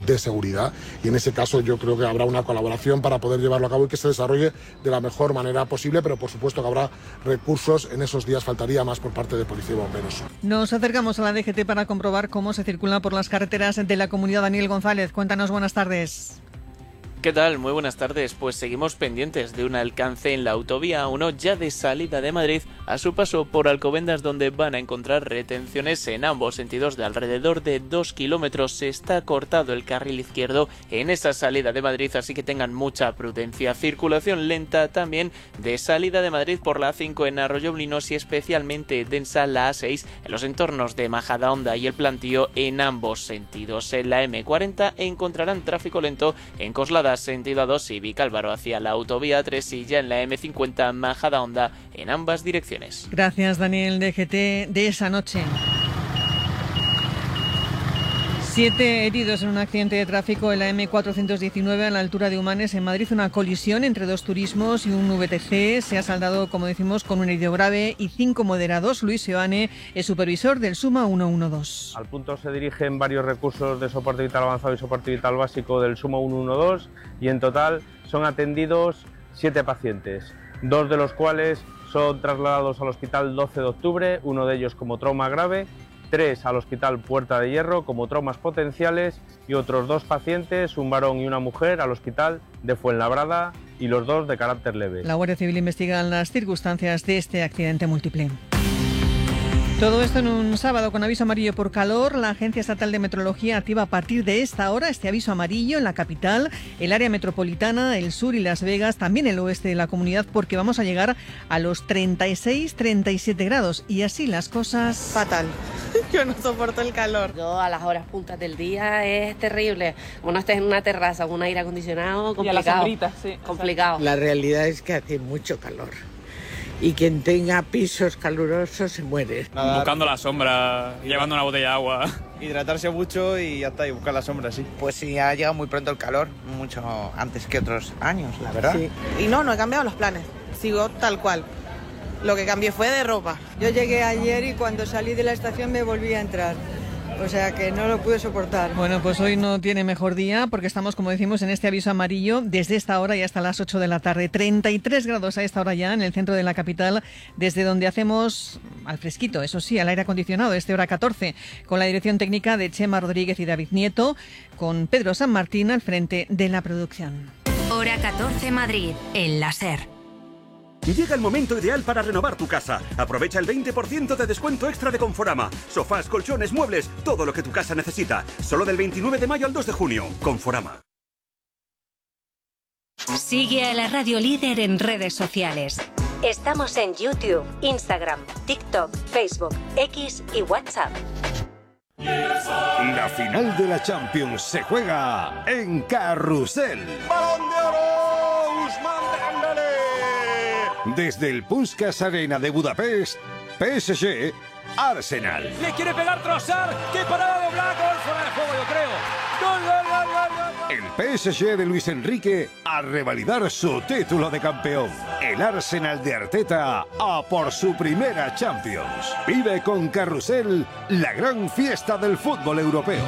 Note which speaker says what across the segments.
Speaker 1: de seguridad, y en ese caso yo creo que habrá una colaboración para poder llevarlo a cabo y que se desarrolle de la mejor manera posible, pero por supuesto que habrá recursos, en esos días faltaría más por parte de Policía y Bomberos.
Speaker 2: Nos acercamos a la DGT para comprobar cómo se circula por las carreteras de la comunidad. Daniel González, cuéntanos, buenas tardes.
Speaker 3: ¿Qué tal? Muy buenas tardes. Pues seguimos pendientes de un alcance en la autovía 1 ya de salida de Madrid a su paso por Alcobendas, donde van a encontrar retenciones en ambos sentidos de alrededor de 2 kilómetros. Se está cortado el carril izquierdo en esa salida de Madrid, así que tengan mucha prudencia. Circulación lenta también de salida de Madrid por la A5 en Arroyomolinos y especialmente densa la A6 en los entornos de Majadahonda y el Plantío en ambos sentidos. En la M40 encontrarán tráfico lento en Coslada sentido A2 y Vicálvaro hacia la autovía 3 y ya en la M50 Majadahonda en ambas direcciones.
Speaker 2: Gracias, Daniel. DGT de esa noche. 7 heridos en un accidente de tráfico en la M419 a la altura de Humanes, en Madrid. Una colisión entre 2 turismos y un VTC. Se ha saldado, como decimos, con un herido grave y 5 moderados. Luis Seoane es supervisor del SUMA 112.
Speaker 4: Al punto se dirigen varios recursos de soporte vital avanzado y soporte vital básico del SUMA 112 y en total son atendidos 7 pacientes, 2 de los cuales son trasladados al Hospital 12 de Octubre, uno de ellos como trauma grave, 3 al Hospital Puerta de Hierro como traumas potenciales y otros 2 pacientes, un varón y una mujer, al Hospital de Fuenlabrada y los 2 de carácter leve.
Speaker 2: La Guardia Civil investiga las circunstancias de este accidente múltiple. Todo esto en un sábado con aviso amarillo por calor. La Agencia Estatal de Meteorología activa a partir de esta hora este aviso amarillo en la capital, el área metropolitana, el sur y Las Vegas, también el oeste de la comunidad, porque vamos a llegar a los 36-37 grados y así las cosas...
Speaker 5: Fatal. Yo no soporto el calor.
Speaker 6: Yo a las horas puntas del día es terrible. Uno está en una terraza con un aire acondicionado, complicado.
Speaker 5: Y a la sombrita, sí.
Speaker 6: Complicado.
Speaker 7: La realidad es que hace mucho calor. Y quien tenga pisos calurosos se muere.
Speaker 8: Buscando la sombra, llevando una botella de agua.
Speaker 9: Hidratarse mucho y ya está, y buscar la sombra, sí.
Speaker 10: Pues sí, ha llegado muy pronto el calor, mucho antes que otros años, la verdad.
Speaker 5: Sí. Y no he cambiado los planes, sigo tal cual. Lo que cambié fue de ropa.
Speaker 11: Yo llegué ayer y cuando salí de la estación me volví a entrar. O sea que no lo pude soportar.
Speaker 2: Bueno, pues hoy no tiene mejor día porque estamos, como decimos, en este aviso amarillo desde esta hora y hasta las 8 de la tarde. 33 grados a esta hora ya en el centro de la capital, desde donde hacemos al fresquito, eso sí, al aire acondicionado, desde hora 14, con la dirección técnica de Chema Rodríguez y David Nieto, con Pedro San Martín al frente de la producción.
Speaker 12: Hora 14 Madrid, en la SER.
Speaker 13: Llega el momento ideal para renovar tu casa. Aprovecha el 20% de descuento extra de Conforama. Sofás, colchones, muebles, todo lo que tu casa necesita. Solo del 29 de mayo al 2 de junio. Conforama.
Speaker 12: Sigue a la Radio Líder en redes sociales. Estamos en YouTube, Instagram, TikTok, Facebook, X y WhatsApp.
Speaker 14: La final de la Champions se juega en Carrusel.
Speaker 9: ¡Balón de oro! ¡Usman Dembélé!
Speaker 14: Desde el Puskás Arena de Budapest, PSG, Arsenal.
Speaker 15: Le quiere pegar Trossard. ¡Qué parada de Oblak! Gol fuera de juego, yo creo. ¡Gol, gol, gol, gol, gol!
Speaker 14: El PSG de Luis Enrique a revalidar su título de campeón. El Arsenal de Arteta a por su primera Champions. Vive con Carrusel la gran fiesta del fútbol europeo.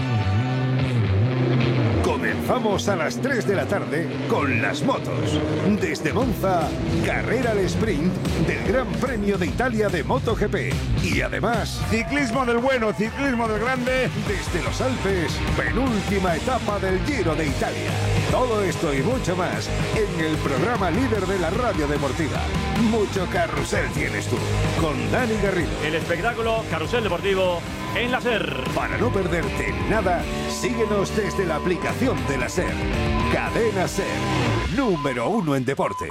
Speaker 14: Comenzamos a las 3 de la tarde con las motos. Desde Monza, carrera al sprint del Gran Premio de Italia de MotoGP. Y además,
Speaker 9: Ciclismo del bueno, ciclismo del grande.
Speaker 14: desde los Alpes, penúltima etapa del Giro de Italia. Todo esto y mucho más en el programa líder de la radio deportiva. Mucho carrusel tienes tú, con Dani Garrido.
Speaker 15: El espectáculo Carrusel Deportivo en la SER.
Speaker 14: Para no perderte nada, síguenos desde la aplicación de la SER. Cadena SER, número 1 en deporte.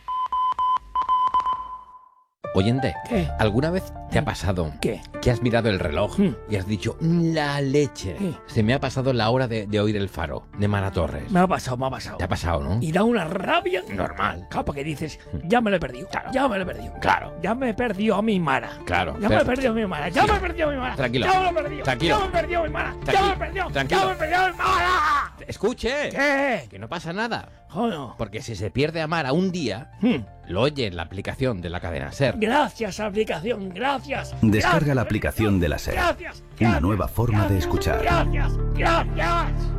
Speaker 16: Oyente,
Speaker 17: ¿qué?
Speaker 16: ¿Alguna vez te ha pasado
Speaker 17: ¿Qué?
Speaker 16: que has mirado el reloj y has dicho, la leche?
Speaker 17: ¿Qué?
Speaker 16: Se me ha pasado la hora de oír el faro de Mara Torres.
Speaker 17: Me ha pasado.
Speaker 16: Te ha pasado, ¿no?
Speaker 17: Y da una rabia.
Speaker 16: Normal.
Speaker 17: Claro, porque dices, ya me lo he perdido.
Speaker 16: Claro.
Speaker 17: Ya me lo he perdido.
Speaker 16: Claro.
Speaker 17: Ya me he perdido a mi Mara.
Speaker 16: Claro.
Speaker 17: Ya me he perdido a mi Mara. Ya me he perdido a mi Mara.
Speaker 16: Tranquilo.
Speaker 17: Ya me lo he perdido.
Speaker 16: Tranquilo.
Speaker 17: Ya me he perdido a mi Mara.
Speaker 16: Tranquilo.
Speaker 17: Ya me he perdido.
Speaker 16: Tranquilo.
Speaker 17: Ya me he perdido a mi Mara.
Speaker 16: Escuche.
Speaker 17: ¿Qué?
Speaker 16: Que no pasa nada.
Speaker 17: Joder.
Speaker 16: Porque si se pierde a Mara un día, lo oye en la aplicación de la cadena SER.
Speaker 17: Gracias, aplicación. Gracias.
Speaker 18: Descarga
Speaker 17: Gracias.
Speaker 18: la aplicación de la SER.
Speaker 17: Gracias.
Speaker 18: Una nueva forma de escuchar.
Speaker 17: Gracias. Gracias.